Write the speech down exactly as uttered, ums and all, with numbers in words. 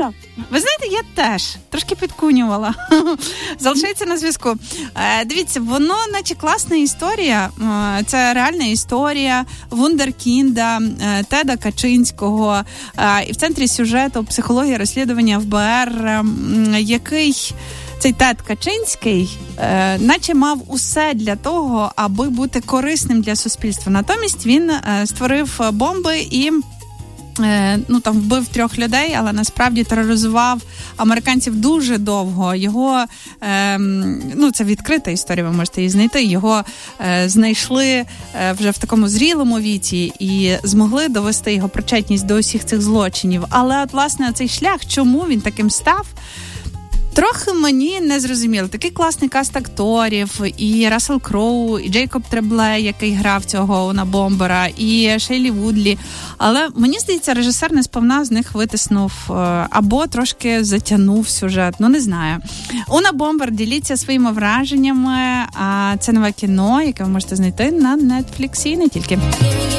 так. Ви знаєте, я теж трошки підкунювала. Залишається на зв'язку. Е, дивіться, воно наче класна історія. Е, це реальна історія вундеркінда е, Теда Качинського. Е, і в центрі сюжету психологія розслідування еф бе ер, е, який... Цей Тед Качинський е, наче мав усе для того, аби бути корисним для суспільства. Натомість він е, створив бомби і е, ну, там, вбив трьох людей, але насправді тероризував американців дуже довго. Його, е, ну, це відкрита історія, ви можете її знайти, його е, знайшли е, вже в такому зрілому віці і змогли довести його причетність до усіх цих злочинів. Але, от, власне, цей шлях, чому він таким став, трохи мені не зрозуміло. Такий класний каст акторів, і Рассел Кроу, і Джейкоб Требле, який грав цього Унабомбера, і Шейлі Вудлі. Але мені здається, режисер не сповна з них витиснув або трошки затягнув сюжет. Ну, не знаю. Унабомбер, діліться своїми враженнями. Це нове кіно, яке ви можете знайти на Netflix і не тільки.